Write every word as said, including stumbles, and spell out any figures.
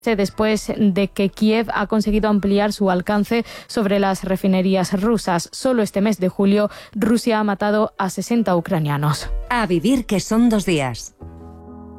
después de que Kiev ha conseguido ampliar su alcance sobre las refinerías rusas. Solo este mes de julio, Rusia ha matado a sesenta ucranianos. A vivir que son dos días.